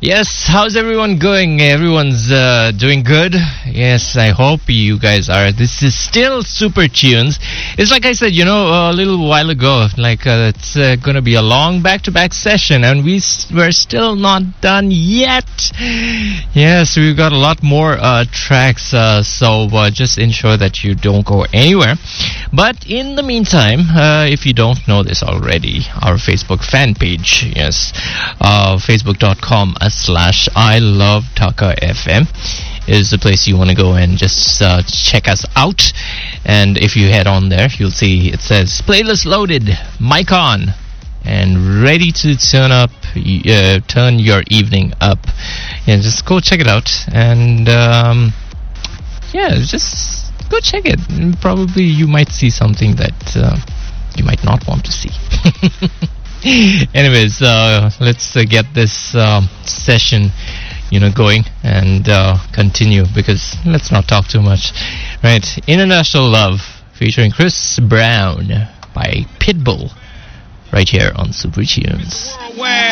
Yes, how's everyone going? Everyone's doing good. Yes, I hope you guys are. This is still Super Tunes. It's like I said, a little while ago, it's going to be a long back-to-back session, and we're still not done yet. Yes, we've got a lot more tracks, so just ensure that you don't go anywhere. But in the meantime, if you don't know this already, our Facebook fan page, yes, facebook.com/I Love Taka FM is the place you want to go and just check us out. And if you head on there, you'll see it says playlist loaded, mic on, and ready to turn your evening up. Yeah, just go check it out. And just go check it. And probably you might see something that you might not want to see. Anyways, let's get this session going and continue, because let's not talk too much. Right, International Love featuring Chris Brown by Pitbull right here on Super Tunes.